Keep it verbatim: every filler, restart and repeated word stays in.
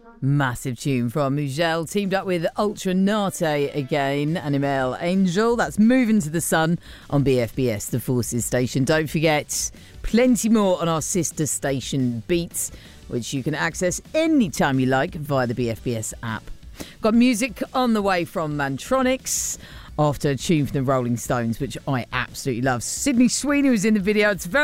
Massive tune from Mugel, teamed up with Ultra Nate again, Animal Angel. That's Moving to the Sun on B F B S, the Forces station. Don't forget, plenty more on our sister station Beats, which you can access anytime you like via the B F B S app. Got music on the way from Mantronix after a tune from the Rolling Stones, which I absolutely love. Sydney Sweeney was in the video. It's very